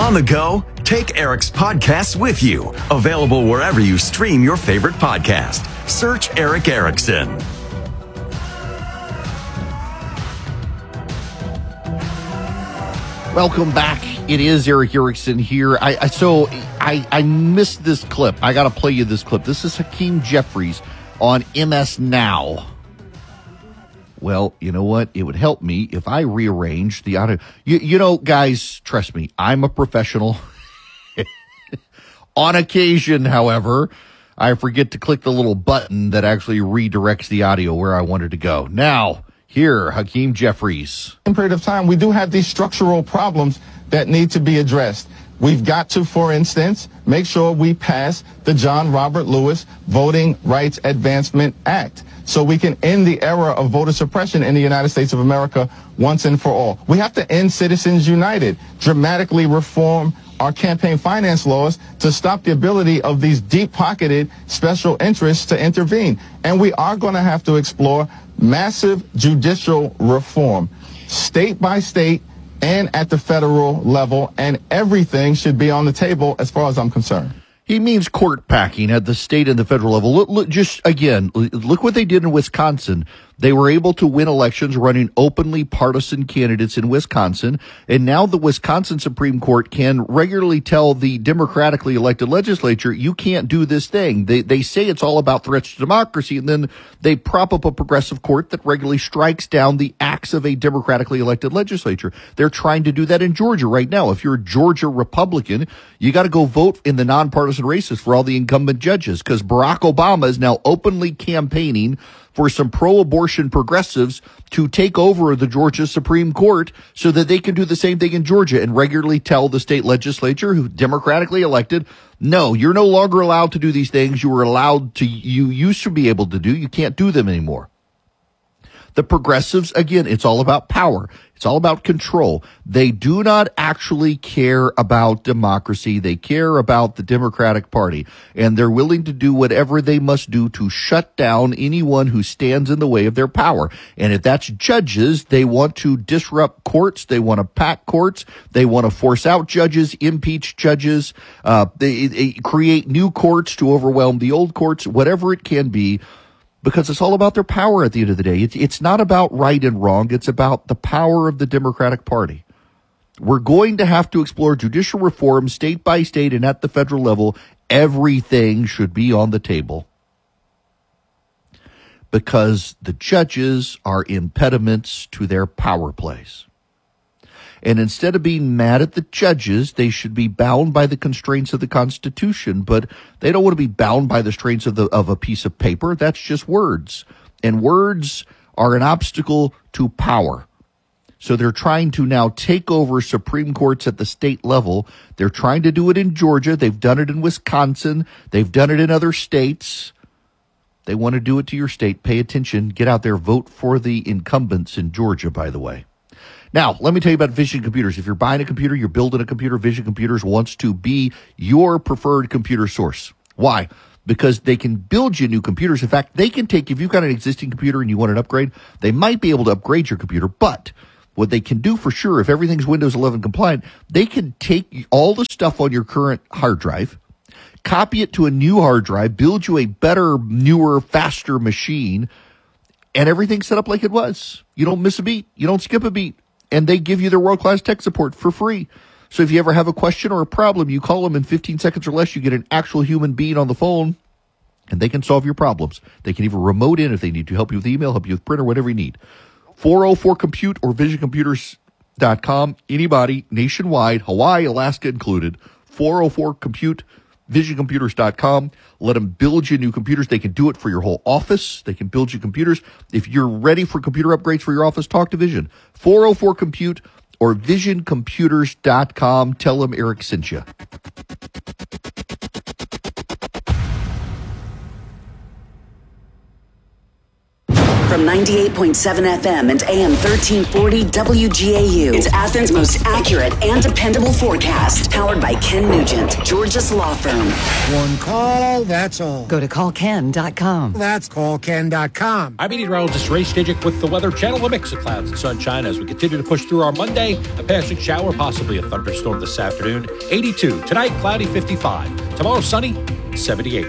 On the go, take Eric's podcasts with you. Available wherever you stream your favorite podcast. Search Eric Erickson. Welcome back. It is Eric Erickson here. I missed this clip. I got to play you this clip. This is Hakeem Jeffries on MS Now. Well, you know what? It would help me if I rearrange the audio. You know, guys, trust me, I'm a professional. On occasion, however, I forget to click the little button that actually redirects the audio where I wanted to go. Now, here, Hakeem Jeffries. In a period of time, we do have these structural problems that need to be addressed. We've got to, for instance, make sure we pass the John Robert Lewis Voting Rights Advancement Act so we can end the era of voter suppression in the United States of America once and for all. We have to end Citizens United, dramatically reform our campaign finance laws to stop the ability of these deep-pocketed special interests to intervene. And we are going to have to explore massive judicial reform, state by state and at the federal level, and everything should be on the table as far as I'm concerned. He means court packing at the state and the federal level. Look, just again, look what they did in Wisconsin. They were able to win elections running openly partisan candidates in Wisconsin. And now the Wisconsin Supreme Court can regularly tell the democratically elected legislature, you can't do this thing. They say it's all about threats to democracy. And then they prop up a progressive court that regularly strikes down the acts of a democratically elected legislature. They're trying to do that in Georgia right now. If you're a Georgia Republican, you got to go vote in the nonpartisan races for all the incumbent judges, because Barack Obama is now openly campaigning for some pro-abortion progressives to take over the Georgia Supreme Court so that they can do the same thing in Georgia and regularly tell the state legislature, who democratically elected, no, you're no longer allowed to do these things you used to be able to do. You can't do them anymore. The progressives, again, it's all about power. It's all about control. They do not actually care about democracy. They care about the Democratic Party, and they're willing to do whatever they must do to shut down anyone who stands in the way of their power. And if that's judges, they want to disrupt courts. They want to pack courts. They want to force out judges, impeach judges, they create new courts to overwhelm the old courts, whatever it can be. Because it's all about their power at the end of the day. It's not about right and wrong. It's about the power of the Democratic Party. We're going to have to explore judicial reform state by state and at the federal level. Everything should be on the table. Because the judges are impediments to their power plays. And instead of being mad at the judges, they should be bound by the constraints of the Constitution. But they don't want to be bound by the constraints of a piece of paper. That's just words. And words are an obstacle to power. So they're trying to now take over Supreme Courts at the state level. They're trying to do it in Georgia. They've done it in Wisconsin. They've done it in other states. They want to do it to your state. Pay attention. Get out there. Vote for the incumbents in Georgia, by the way. Now, let me tell you about Vision Computers. If you're buying a computer, you're building a computer, Vision Computers wants to be your preferred computer source. Why? Because they can build you new computers. In fact, they can take, if you've got an existing computer and you want an upgrade, they might be able to upgrade your computer. But what they can do for sure, if everything's Windows 11 compliant, they can take all the stuff on your current hard drive, copy it to a new hard drive, build you a better, newer, faster machine, and everything's set up like it was. You don't miss a beat. You don't skip a beat. And they give you their world-class tech support for free. So if you ever have a question or a problem, you call them in 15 seconds or less. You get an actual human being on the phone, and they can solve your problems. They can even remote in if they need to, help you with email, help you with printer, whatever you need. 404-COMPUTE or VisionComputers.com. Anybody, nationwide, Hawaii, Alaska included. 404-COMPUTE. VisionComputers.com. Let them build you new computers. They can do it for your whole office. They can build you computers. If you're ready for computer upgrades for your office, talk to Vision. 404-COMPUTE or VisionComputers.com. Tell them Eric sent you. From 98.7 FM and AM 1340 WGAU. It's Athens' most accurate and dependable forecast. Powered by Ken Nugent, Georgia's law firm. One call, that's all. Go to callken.com. That's callken.com. I'm meteorologist Ray Stijik with the Weather Channel. A mix of clouds and sunshine as we continue to push through our Monday. A passing shower, possibly a thunderstorm this afternoon. 82. Tonight, cloudy, 55. Tomorrow, sunny, 78.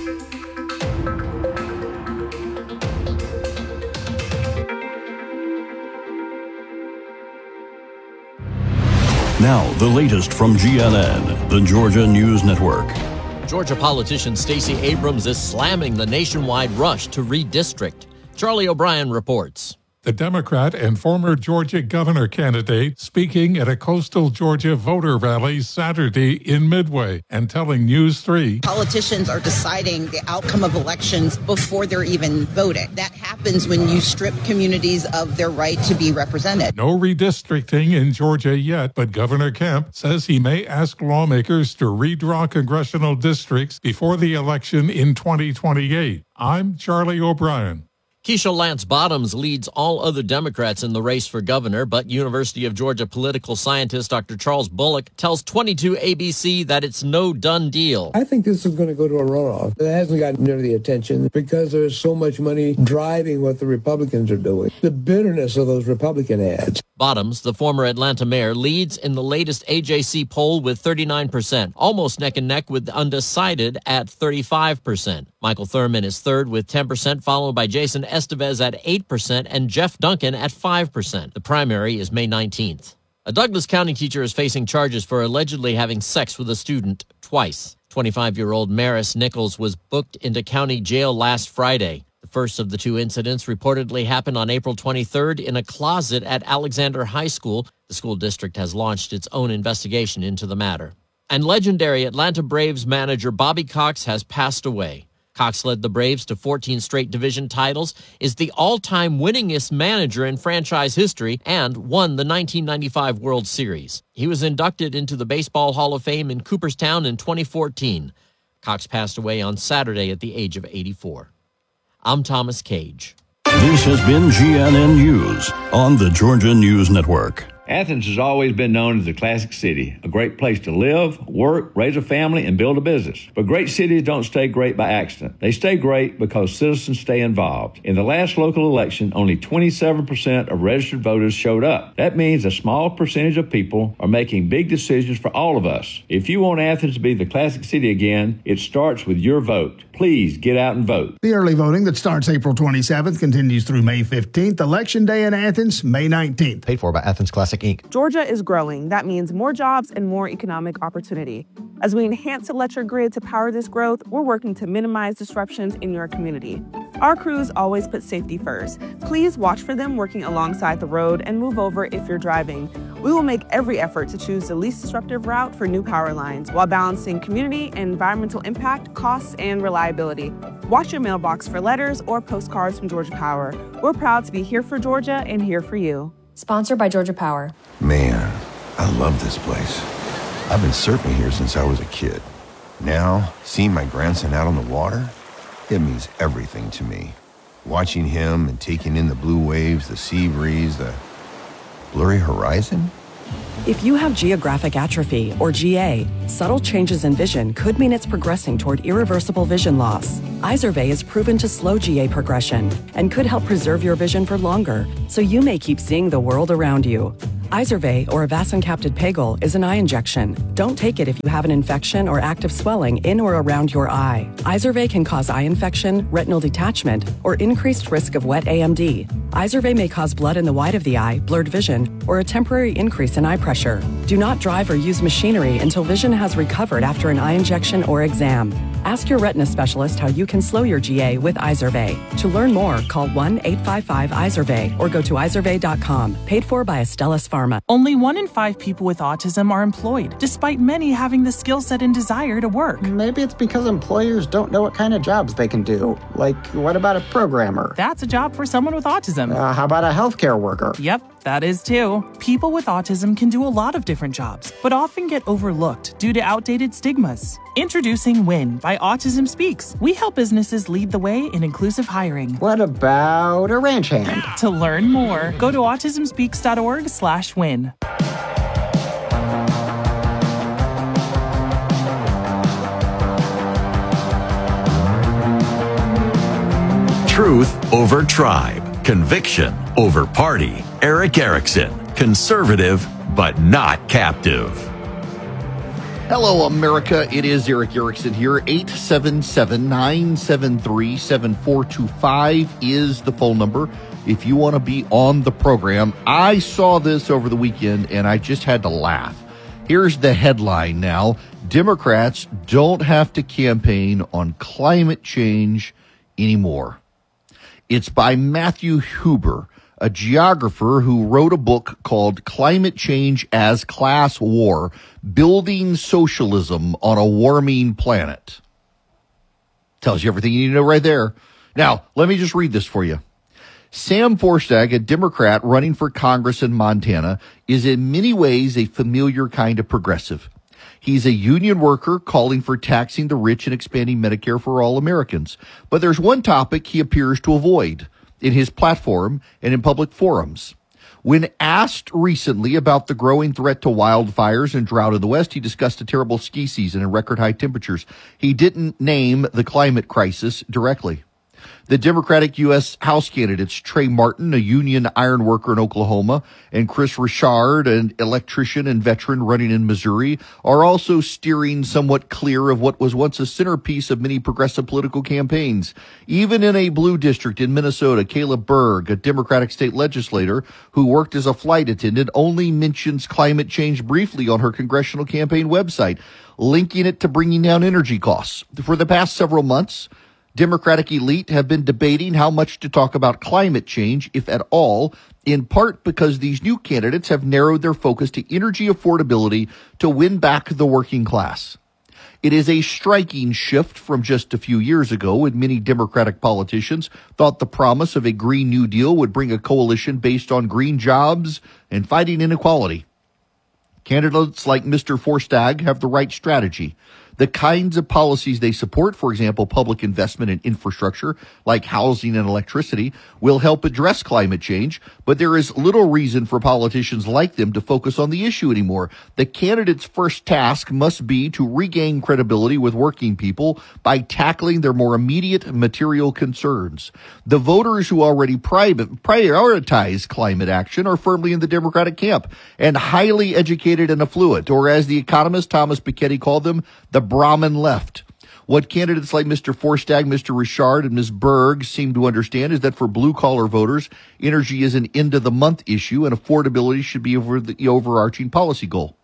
Now, the latest from GNN, the Georgia News Network. Georgia politician Stacey Abrams is slamming the nationwide rush to redistrict. Charlie O'Brien reports. The Democrat and former Georgia governor candidate speaking at a coastal Georgia voter rally Saturday in Midway and telling News 3. Politicians are deciding the outcome of elections before they're even voting. That happens when you strip communities of their right to be represented. No redistricting in Georgia yet, but Governor Kemp says he may ask lawmakers to redraw congressional districts before the election in 2028. I'm Charlie O'Brien. Keisha Lance Bottoms leads all other Democrats in the race for governor, but University of Georgia political scientist Dr. Charles Bullock tells 22 ABC that it's no done deal. I think this is going to go to a runoff. It hasn't gotten near the attention because there's so much money driving what the Republicans are doing. The bitterness of those Republican ads. Bottoms, the former Atlanta mayor, leads in the latest AJC poll with 39%, almost neck and neck with undecided at 35%. Michael Thurman is third with 10%, followed by Jason Estevez at 8% and Jeff Duncan at 5%. The primary is May 19th. A Douglas County teacher is facing charges for allegedly having sex with a student twice. 25-year-old Maris Nichols was booked into county jail last Friday. The first of the two incidents reportedly happened on April 23rd in a closet at Alexander High School. The school district has launched its own investigation into the matter. And legendary Atlanta Braves manager Bobby Cox has passed away. Cox led the Braves to 14 straight division titles, is the all-time winningest manager in franchise history, and won the 1995 World Series. He was inducted into the Baseball Hall of Fame in Cooperstown in 2014. Cox passed away on Saturday at the age of 84. I'm Thomas Cage. This has been GNN News on the Georgia News Network. Athens has always been known as the classic city, a great place to live, work, raise a family, and build a business. But great cities don't stay great by accident. They stay great because citizens stay involved. In the last local election, only 27% of registered voters showed up. That means a small percentage of people are making big decisions for all of us. If you want Athens to be the classic city again, it starts with your vote. Please get out and vote. The early voting that starts April 27th continues through May 15th. Election Day in Athens, May 19th. Paid for by Athens Classic Inc. Georgia is growing. That means more jobs and more economic opportunity. As we enhance electric grid to power this growth, we're working to minimize disruptions in your community. Our crews always put safety first. Please watch for them working alongside the road and move over if you're driving. We will make every effort to choose the least disruptive route for new power lines while balancing community and environmental impact, costs, and reliability. Watch your mailbox for letters or postcards from Georgia Power. We're proud to be here for Georgia and here for you. Sponsored by Georgia Power. Man, I love this place. I've been surfing here since I was a kid. Now, seeing my grandson out on the water, it means everything to me. Watching him and taking in the blue waves, the sea breeze, the blurry horizon. If you have geographic atrophy, or GA, subtle changes in vision could mean it's progressing toward irreversible vision loss. Izervay is proven to slow GA progression and could help preserve your vision for longer, so you may keep seeing the world around you. Izervay, or avacincaptad pegol, is an eye injection. Don't take it if you have an infection or active swelling in or around your eye. Izervay can cause eye infection, retinal detachment, or increased risk of wet AMD. Izervay may cause blood in the white of the eye, blurred vision, or a temporary increase in eye pressure. Do not drive or use machinery until vision has recovered after an eye injection or exam. Ask your retina specialist how you can slow your GA with Izervay. To learn more, call 1-855-IZERVAY or go to izervay.com. Paid for by Astellas Pharma. Only 1 in 5 people with autism are employed, despite many having the skill set and desire to work. Maybe it's because employers don't know what kind of jobs they can do. Like, what about a programmer? That's a job for someone with autism. How about a healthcare worker? Yep. That is too. People with autism can do a lot of different jobs, but often get overlooked due to outdated stigmas. Introducing WIN by Autism Speaks. We help businesses lead the way in inclusive hiring. What about a ranch hand? To learn more, go to autismspeaks.org/win. Truth over tribe. Conviction over party. Erick Erickson. Conservative, but not captive. Hello, America. It is Erick Erickson here. 877-973-7425 is the phone number if you want to be on the program. I saw this over the weekend, and I just had to laugh. Here's the headline now. Democrats don't have to campaign on climate change anymore. It's by Matthew Huber, a geographer who wrote a book called Climate Change as Class War, Building Socialism on a Warming Planet. Tells you everything you need to know right there. Now, let me just read this for you. Sam Forstag, a Democrat running for Congress in Montana, is in many ways a familiar kind of progressive. He's a union worker calling for taxing the rich and expanding Medicare for all Americans. But there's one topic he appears to avoid in his platform and in public forums. When asked recently about the growing threat to wildfires and drought in the West, he discussed a terrible ski season and record high temperatures. He didn't name the climate crisis directly. The Democratic U.S. House candidates, Trey Martin, a union iron worker in Oklahoma, and Chris Richard, an electrician and veteran running in Missouri, are also steering somewhat clear of what was once a centerpiece of many progressive political campaigns. Even in a blue district in Minnesota, Caleb Berg, a Democratic state legislator who worked as a flight attendant, only mentions climate change briefly on her congressional campaign website, linking it to bringing down energy costs. For the past several months, Democratic elite have been debating how much to talk about climate change, if at all, in part because these new candidates have narrowed their focus to energy affordability to win back the working class. It is a striking shift from just a few years ago when many Democratic politicians thought the promise of a Green New Deal would bring a coalition based on green jobs and fighting inequality. Candidates like Mr. Forstag have the right strategy. The kinds of policies they support, for example, public investment in infrastructure like housing and electricity, will help address climate change, but there is little reason for politicians like them to focus on the issue anymore. The candidate's first task must be to regain credibility with working people by tackling their more immediate material concerns. The voters who already prioritize climate action are firmly in the Democratic camp and highly educated and affluent, or as the economist Thomas Piketty called them, the Brahmin left. What candidates like Mr. Forstag, Mr. Richard, and Ms. Berg seem to understand is that for blue-collar voters, energy is an end-of-the-month issue and affordability should be the overarching policy goal.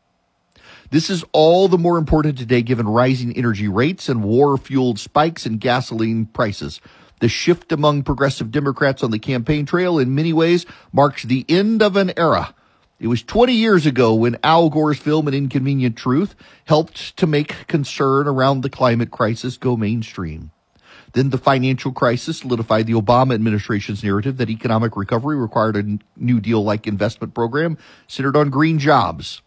This is all the more important today given rising energy rates and war-fueled spikes in gasoline prices. The shift among progressive Democrats on the campaign trail in many ways marks the end of an era. It was 20 years ago when Al Gore's film An Inconvenient Truth helped to make concern around the climate crisis go mainstream. Then the financial crisis solidified the Obama administration's narrative that economic recovery required a New Deal-like investment program centered on green jobs.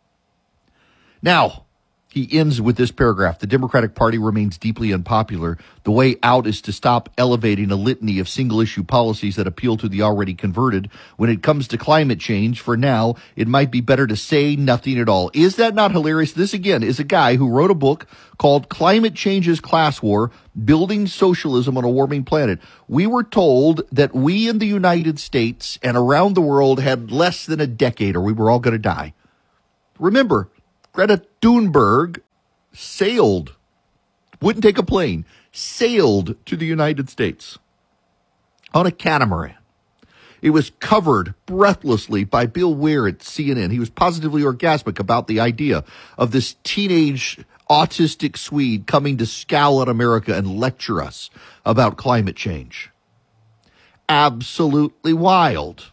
Now, he ends with this paragraph. The Democratic Party remains deeply unpopular. The way out is to stop elevating a litany of single-issue policies that appeal to the already converted. When it comes to climate change, for now, it might be better to say nothing at all. Is that not hilarious? This, again, is a guy who wrote a book called Climate Change as Class War, Building Socialism on a Warming Planet. We were told that we in the United States and around the world had less than a decade or we were all going to die. Remember, Greta Thunberg sailed, wouldn't take a plane, sailed to the United States on a catamaran. It was covered breathlessly by Bill Weir at CNN. He was positively orgasmic about the idea of this teenage autistic Swede coming to scowl at America and lecture us about climate change. Absolutely wild.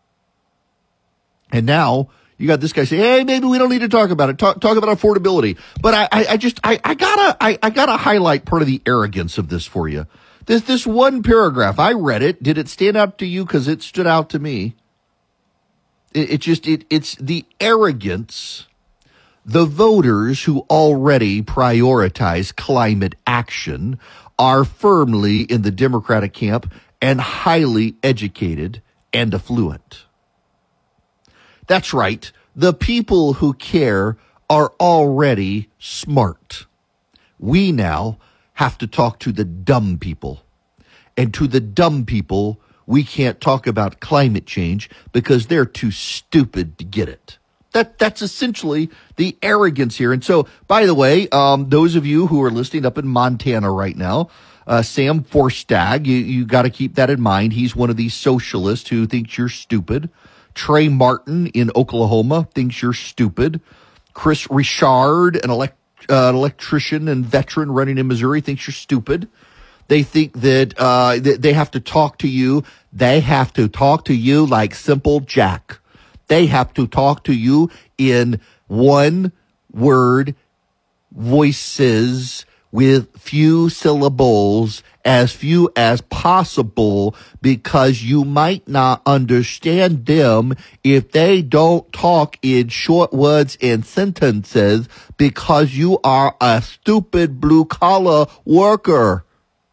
And now you got this guy saying, hey, maybe we don't need to talk about it. Talk about affordability. But I gotta highlight part of the arrogance of this for you. This one paragraph, I read it. Did it stand out to you? Because it stood out to me. It's the arrogance. The voters who already prioritize climate action are firmly in the Democratic camp and highly educated and affluent. That's right. The people who care are already smart. We now have to talk to the dumb people. And to the dumb people, we can't talk about climate change because they're too stupid to get it. That's essentially the arrogance here. And so, by the way, those of you who are listening up in Montana right now, Sam Forstag, you got to keep that in mind. He's one of these socialists who thinks you're stupid. Trey Martin in Oklahoma thinks you're stupid. Chris Richard, an electrician and veteran running in Missouri, thinks you're stupid. They think that they have to talk to you. They have to talk to you like Simple Jack. They have to talk to you in one word voices with few syllables, as few as possible, because you might not understand them if they don't talk in short words and sentences, because you are a stupid blue-collar worker.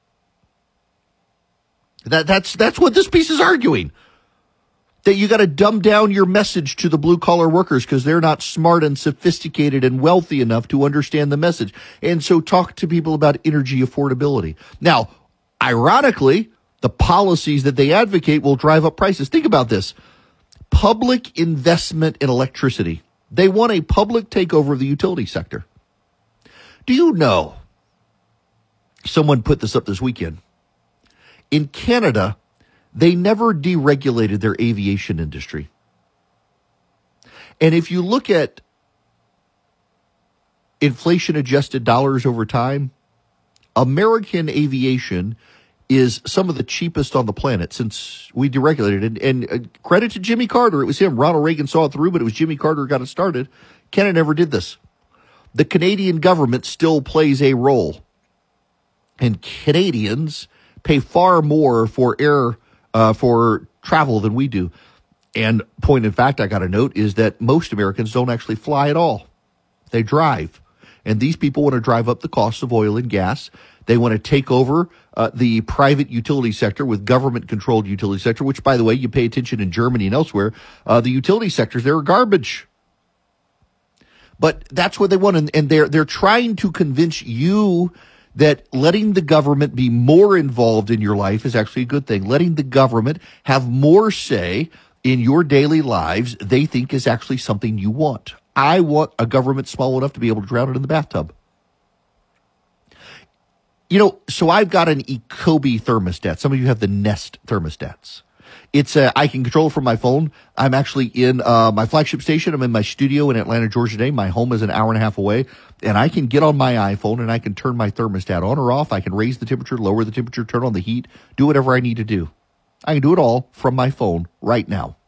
That's what this piece is arguing. That you got to dumb down your message to the blue-collar workers because they're not smart and sophisticated and wealthy enough to understand the message. And so talk to people about energy affordability. Now, ironically, the policies that they advocate will drive up prices. Think about this. Public investment in electricity. They want a public takeover of the utility sector. Do you know? Someone put this up this weekend. In Canada, they never deregulated their aviation industry. And if you look at inflation-adjusted dollars over time, American aviation is some of the cheapest on the planet since we deregulated. And credit to Jimmy Carter. It was him. Ronald Reagan saw it through, but it was Jimmy Carter who got it started. Canada never did this. The Canadian government still plays a role. And Canadians pay far more for for travel than we do. And point in fact, I got to note, is that most Americans don't actually fly at all. They drive. And these people want to drive up the cost of oil and gas. They want to take over the private utility sector with government-controlled utility sector, which, by the way, you pay attention in Germany and elsewhere, the utility sectors, they're garbage. But that's what they want. And they're trying to convince you that letting the government be more involved in your life is actually a good thing. Letting the government have more say in your daily lives, they think is actually something you want. I want a government small enough to be able to drown it in the bathtub. You know, so I've got an Ecobee thermostat. Some of you have the Nest thermostats. I can control it from my phone. I'm actually in my flagship station. I'm in my studio in Atlanta, Georgia today. My home is an hour and a half away. And I can get on my iPhone and I can turn my thermostat on or off. I can raise the temperature, lower the temperature, turn on the heat, do whatever I need to do. I can do it all from my phone right now.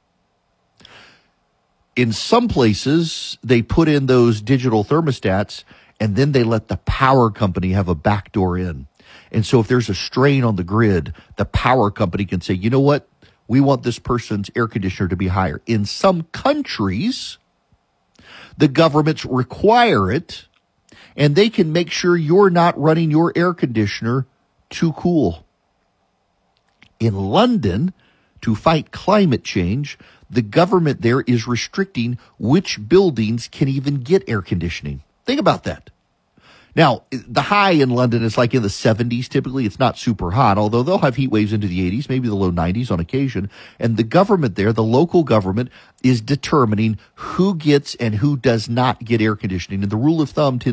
In some places, they put in those digital thermostats and then they let the power company have a backdoor in. And so if there's a strain on the grid, the power company can say, you know what? We want this person's air conditioner to be higher. In some countries, the governments require it, and they can make sure you're not running your air conditioner too cool. In London, to fight climate change, the government there is restricting which buildings can even get air conditioning. Think about that. Now, the high in London is like in the 70s typically. It's not super hot, although they'll have heat waves into the 80s, maybe the low 90s on occasion. And the government there, the local government, is determining who gets and who does not get air conditioning. And the rule of thumb tends